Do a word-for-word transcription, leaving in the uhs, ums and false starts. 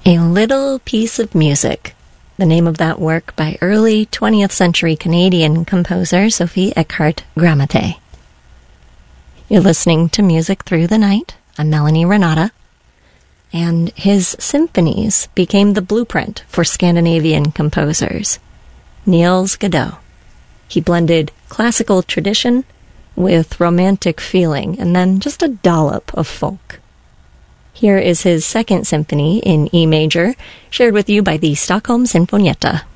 A Little Piece of Music, the name of that work by early twentieth century Canadian composer Sophie Eckhart Gramate. You're listening to Music Through the Night. I'm Melanie Renata. And his symphonies became the blueprint for Scandinavian composers. Niels Godot. He blended classical tradition with romantic feeling, and then just a dollop of folk. Here is his second symphony in E major, shared with you by the Stockholm Sinfonietta.